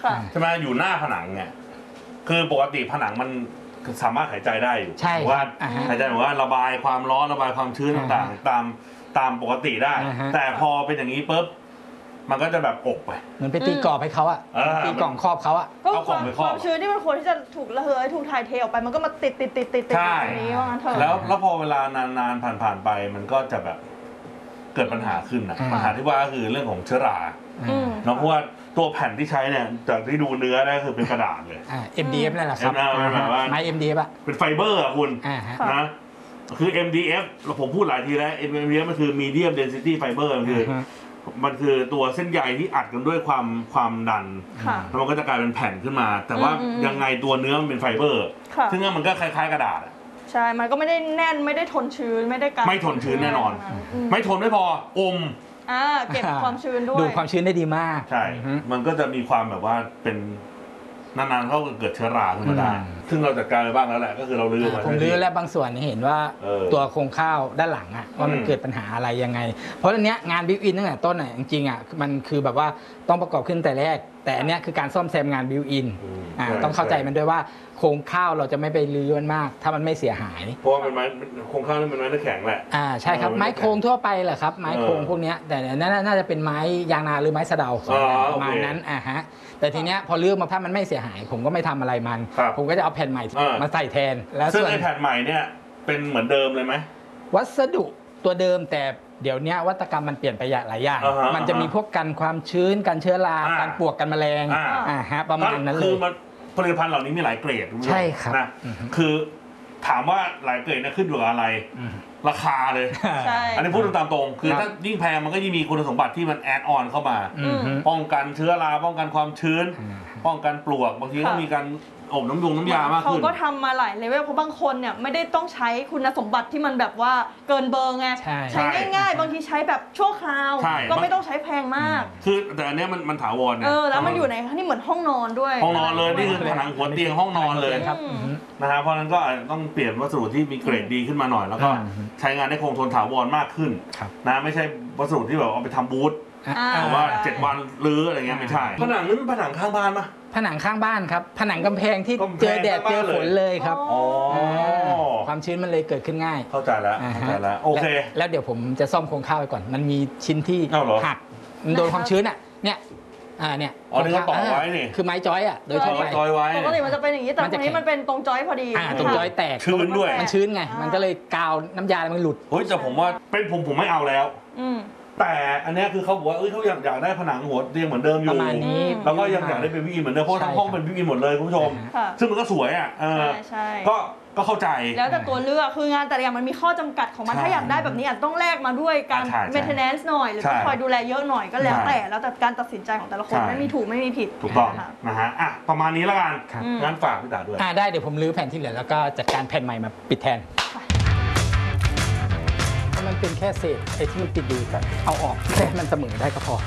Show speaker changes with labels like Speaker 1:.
Speaker 1: ใช่ไหมอยู่หน้าผนังเนี่ยคือปกติผนังมันสามารถหายใจได้อยู่
Speaker 2: ใช่
Speaker 1: ว่าหายใจว่าระบายความร้อนระบายความชื้นต่างๆตามปกติได้แต่พอเป็นอย่างนี้ปุ๊บมันก็จะแบบอบไป
Speaker 2: เหมือนไปตีกรอบให้เขาอะตีกล่องครอบเขาอะ
Speaker 1: เอากล่องไปครอบ
Speaker 3: ความชื้นที่มันควรที่จะถูกระเหยถูกถ่ายเทออกไปมันก็มาติดอย่างนี้ว่างั้นเถอะ
Speaker 1: แล้วพอเวลานานๆผ่านไปมันก็จะแบบเกิดปัญหาขึ้นนะปัญหาที่ว่าก็คือเรื่องของเชื้อราเนาะเพราะว่าตัวแผ่นที่ใช้เนี่ยจากที่ดูเนื้อได้คือเป็นกระดาษเลย
Speaker 2: MDF นั่นแหละครับไม้ MDF อะ
Speaker 1: เป็นไฟเบอร์อะคุณนะคือ MDF ผมพูดหลายทีแล้ว MDF มันคือ medium density fiber มันคือตัวเส้นใยที่อัดกันด้วยความดันแล้วมันก็จะกลายเป็นแผ่นขึ้นมาแต่ว่ายังไงตัวเนื้อมันเป็นไฟเบอร์ซึ่งมันก็คล้ายๆกระดาษ
Speaker 3: ใช่มันก็ไม่ได้แน่นไม่ได้ทนชื้นไม่ได้กัน
Speaker 1: ไม่ทนชื้นแน่นอนไม่ทนไม่พออม
Speaker 3: เก็บความชื้นด้วย
Speaker 2: ดูความชื้นได้ดีมาก
Speaker 1: ใช่มันก็จะมีความแบบว่าเป็นนานๆเขาเกิดเชื้อราขึ้นมาได้ซึ่งเราจัดการไปบ้างแล้วแหละก็คือเราลื้อ
Speaker 2: ผมลื้อแล้วบางส่วนเห็นว่าตัวโครงข้าวด้านหลังอะว่ามันเกิดปัญหาอะไรยังไงเพราะอันเนี้ยงานบิวอินตั้งแต่ต้นอะจริงๆอะมันคือแบบว่าต้องประกอบขึ้นแต่แรกแต่อันเนี้ยคือการซ่อมแซมงานบิวอินต้องเข้าใจมันด้วยว่าโครงข้าวเราจะไม่ไปลื้อมันมากถ้ามันไม่เสียหาย
Speaker 1: เพราะว่าเป็นไม้โครงข้าวนี่เป็นไม้เนื้อแข็งแหละ
Speaker 2: ใช่ครับไม้โครงทั่วไปแหละครับไม้โครงพวกนี้แต่น่าจะเป็นไม้ยางนาหรือไม้สะเดาประมาณนั้นแต่ทีเนี้ยพอเลือกมาถ้ามันไม่เสียหายผมก็ไม่ทำอะไรมันผมก็จะเอาแผ่นใหม่มาใส่แทน
Speaker 1: แล้วซึ่งไอ้แผ่นใหม่เนี่ยเป็นเหมือนเดิมเลยไหม
Speaker 2: วัสดุตัวเดิมแต่เดี๋ยวนี้วัตกรรมมันเปลี่ยนไปหลายอย่างมันจะมีพวกกันความชื้นกันเชื้อรากันปลวกกันแมลงประมาณนั้นเลย
Speaker 1: ผลิตภัณฑ์เหล่านี้มีหลายเกรด
Speaker 2: ใช่ครับ
Speaker 1: นะคือถามว่าหลายเกรดเนี่ยขึ้นอยู่กับอะไรราคาเลยอันนี้พูดตามตรงคือถ้ายิ่งแพงมันก็ยิ่งมีคุณสมบัติที่มันแอดออนเข้ามาป้องกันเชื้อราป้องกันความชื้นป้องกันปลวกบางทีก็มีการอบน้ำยามากขึ้น
Speaker 3: เขาก็ทำมาหลายเลเวลเพราะบางคนเนี่ยไม่ได้ต้องใช้คุณสมบัติที่มันแบบว่าเกินเบอร์ไงใช้ง่ายๆบางทีใช้แบบชั่วคราวก็ไม่ต้องใช้แพงมาก
Speaker 1: คือแต่อันนี้มันถาวรเนี่ย
Speaker 3: แล้วมันอยู่ในนี่เหมือนห้องนอนด้วย
Speaker 1: ห้องนอนเลยนี่คือผนังหัวเตียงห้องนอนเลยนะฮะเพราะนั้นก็ต้องเปลี่ยนวัสดุที่มีเกรดดีขึ้นมาหน่อยแล้วก็ใช้งานได้คงทนถาวรมากขึ้นนะไม่ใช่วัสดุที่แบบเอาไปทำบูธแต่ว่า7 วันรื้ออะไรเงี้ยไม่ใช่ผนังนี่เป็นผนังข้างบ้านปะ
Speaker 2: ผนังข้างบ้านครับผนังกำแพงที่เจอแดดเจอฝนเลยครับความชื้นมันเลยเกิดขึ้นง่าย
Speaker 1: เข้าใจแล้วโอเค
Speaker 2: แล้วเดี๋ยวผมจะซ่อมโครงข้าวไปก่อนมันมีชิ้นที่หักมันโดนความชื้นเนี่ย
Speaker 1: เนี่ยนี่เขาต่อไว้นี่
Speaker 2: คือไม้จอยโดยทั่วไป
Speaker 3: ปกติมันจะเป็นอย่างนี้แต่ตรงนี้มันเป็นตรงจอยพอดี
Speaker 2: ตรงจอยแตก
Speaker 1: ชื้นด้วย
Speaker 2: มันชื้นไงมันก็เลยกาวน้ำยามันหลุด
Speaker 1: เฮ้ยแต่ผมว่าเป็นผมไม่เอาแล้วแต่อันนี้คือเขาบอกว่าเขาอยากได้ผนังหัวเตียงเหมือนเดิมอยู่แล้วก็ยังอยากได้เป็นวิวอินเหมือนเดิมเพราะทั้งห้องเป็นวิวอินหมดเลยคุณผู้ชมซึ่งมันก็สวยก็เข้าใจ
Speaker 3: แล้วแต่ตัวเลือกคืองานแต่ละอย่างมันมีข้อจำกัดของมันถ้าอยากได้แบบนี้อาจต้องแลกมาด้วยการ maintenance หน่อยหรือคอยดูแลเยอะหน่อยก็แล้วแต่การตัดสินใจของแต่ละคนไม่มีถูกไม่มีผิด
Speaker 1: ถูกต้องนะฮะประมาณนี้แล้วกันงั้นฝากพี่ตาด้วย
Speaker 2: ได้เดี๋ยวผมรื้อแผ่นที่เหลือแล้วก็จัดการแผ่นใหม่มาปิดแทนมันเป็นแค่เศษไอ้ที่มันติดอยู่กันเอาออกแค่มันเสมอได้ก็พอ